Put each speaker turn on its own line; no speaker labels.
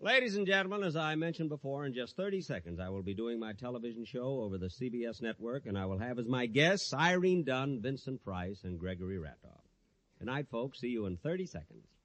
Ladies and gentlemen, as I mentioned before, in just 30 seconds I will be doing my television show over the CBS network, and I will have as my guests Irene Dunn, Vincent Price, and Gregory Ratoff. Good night, folks. See you in 30 seconds.